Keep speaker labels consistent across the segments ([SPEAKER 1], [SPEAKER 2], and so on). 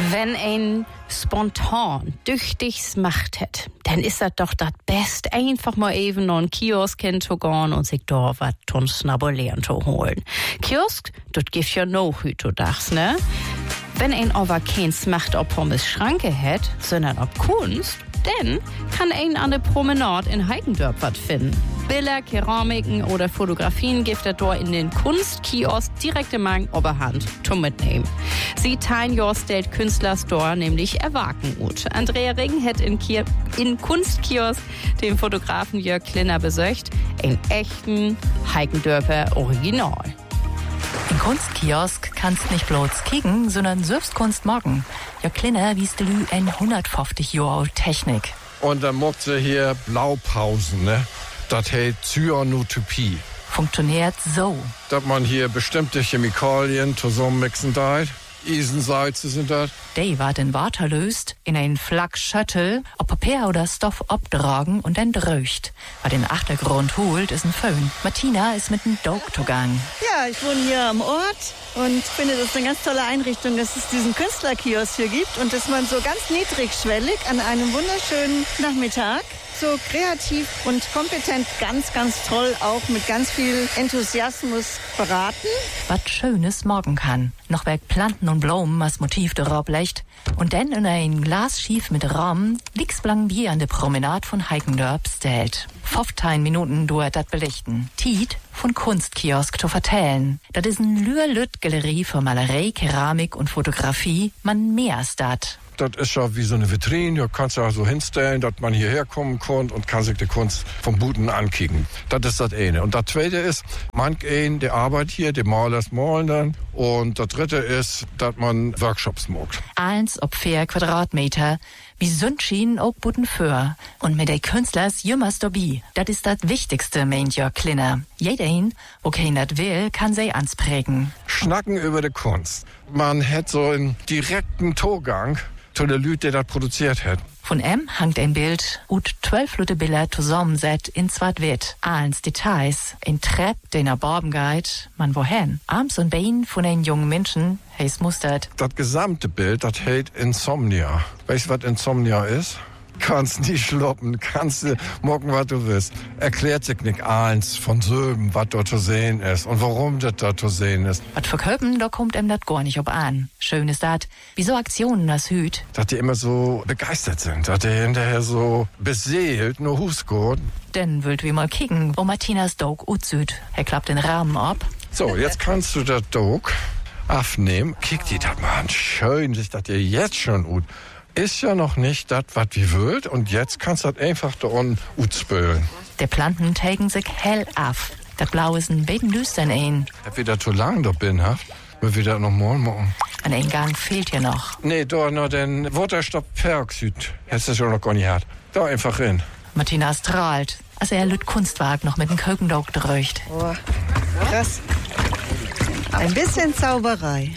[SPEAKER 1] Wenn ein spontan tüchtiges Macht hat, dann ist das doch das Beste, einfach mal eben noch einen Kiosk hinzugehen und sich da was zum Snabulieren zu holen. Kiosk, das gibt ja noch heutzutage, ne? Wenn ein aber kein Macht auf Pommes Schranke hat, sondern auf Kunst, dann kann ein an der Promenade in Heikendorf was finden. Bilder, Keramiken oder Fotografien gibt er dort in den Kunstkiosk direkt im Magen Oberhand zum Mitnehmen. Sie teilen ja stellt Künstlerstore nämlich erwarten gut. Andrea Ring hat in Kunstkiosk den Fotografen Jörg Klinner besucht, einen echten Heikendörfer Original.
[SPEAKER 2] In Kunstkiosk kannst nicht bloß kicken, sondern selbst Kunst morgen. Jörg Klinner wies de Lü en 150 Jahre alt Technik.
[SPEAKER 3] Und dann mocht sie hier Blaupausen, ne? Das heißt Cyanotopie.
[SPEAKER 2] Funktioniert so.
[SPEAKER 3] Dass man hier bestimmte Chemikalien zusammenmixen darf. Isensalze sind das.
[SPEAKER 2] Die wird in Wasser löst, in ein Flak Schüttel, auf Papier oder Stoff abtragen und dann dröcht. Was den Achtergrund holt, ist ein Föhn. Martina ist mit dem Dog zugang.
[SPEAKER 4] Ja, ich wohne hier am Ort und finde, das ist eine ganz tolle Einrichtung, dass es diesen Künstlerkiosk hier gibt und dass man so ganz niedrigschwellig an einem wunderschönen Nachmittag so kreativ und kompetent, ganz, ganz toll, auch mit ganz viel Enthusiasmus beraten.
[SPEAKER 2] Was Schönes morgen kann. Noch weg Planten und Blumen als Motiv darauf legt. Und dann in ein Glasschief mit Rahmen liegt's blank Bier an der Promenade von Heikendorf stellt. 15 Minuten dauert das belichten. Tiet von Kunstkiosk zu vertellen. Das ist ein Lüt-Galerie für Malerei, Keramik und Fotografie. Man mehr als dat.
[SPEAKER 3] Das ist ja wie so eine Vitrine, du kannst ja so hinstellen, dass man hierher kommen kann und kann sich die Kunst vom Buten ankicken. Das ist das eine. Und das zweite ist, manch ein, der arbeitet hier, der Malers malen dann. Und das dritte ist, dass man Workshops macht.
[SPEAKER 2] 1 auf 4 Quadratmeter. Wie sind Schienen auch Buten für. Und mit den Künstlers jümmers dabei. Das ist das Wichtigste, meint Jörg Klinner. Jeder, wo keiner das will, kann sie ansprägen.
[SPEAKER 3] Schnacken über die Kunst. Man hat so einen direkten Zugang zu der Leute, der das produziert hat.
[SPEAKER 2] Von hängt ein Bild, ut 12 Leute Bilder zusammenset in Zwart-Wit. Allens Details. Ein Trepp, den er Barben geht, man wohin? Arms und Bein von einem jungen Menschen, heißt mustert.
[SPEAKER 3] Das gesamte Bild, das heißt Insomnia. Weißt du, was Insomnia ist? Kannst nicht schloppen, kannst morgen, was du willst. Erklärt sich nicht eins von Söben, was dort zu sehen ist und warum das dort zu sehen ist.
[SPEAKER 2] Was für Köpen, da kommt ihm das gar nicht ob an. Schön ist das, wie so Aktionen das hüt.
[SPEAKER 3] Dass die immer so begeistert sind, dass die hinterher so beseelt nur Husgurt.
[SPEAKER 2] Dann wollt wir mal kicken, wo Martinas Dog utsüht. Er klappt den Rahmen ab.
[SPEAKER 3] So, jetzt kannst du das Dog aufnehmen. Kick die das mal an. Schön, sich das dir jetzt schon ut. Ist ja noch nicht das, was wir wollt, und jetzt kannst du das einfach da unten utspülen.
[SPEAKER 2] Der Planten tagen sich hell auf. Das Blau ist ein bisschen düstern ein.
[SPEAKER 3] Hab wieder zu lang da bin, haft. Wir wieder noch mal machen.
[SPEAKER 2] Ein Eingang fehlt hier noch.
[SPEAKER 3] Nee, da noch den Wasserstoffperoxid. Hättest du schon noch gar nicht gehabt. Da einfach rein.
[SPEAKER 2] Martina strahlt, als er Lüt Kunstwerk noch mit dem Kökendog dröcht.
[SPEAKER 4] Oh, krass. Ein bisschen Zauberei.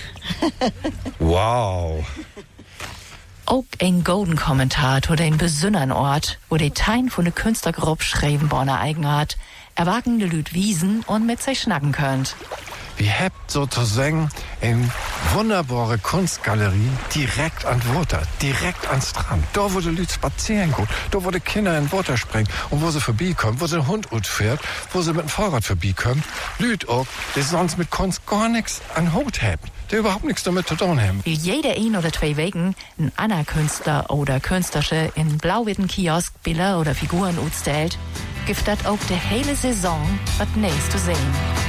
[SPEAKER 3] Wow.
[SPEAKER 2] Auch ein golden Kommentar zu den besonderen Ort, wo die Tein von der Künstlergruppe Schrevenborner Eigenart erwagen de Lüt wiesen und mit sich schnacken könnt.
[SPEAKER 3] Wir habt sozusagen eine wunderbare Kunstgalerie direkt an Wasser, direkt an Strand. Da, wo die Leute spazieren gehen, da, wo die Kinder in Wasser springen und wo sie vorbeikommen, wo sie ein Hund fährt, wo sie mit dem Fahrrad vorbeikommen. Leute auch, die sonst mit Kunst gar nichts an Hut haben, die überhaupt nichts damit zu tun haben.
[SPEAKER 2] Will jeder 1 oder 2 Wochen ein anderer Künstler oder Künstlersche in blau-witten Kiosk Bilder oder Figuren utstellt, gibt das auch die hele Saison was Neues zu sehen.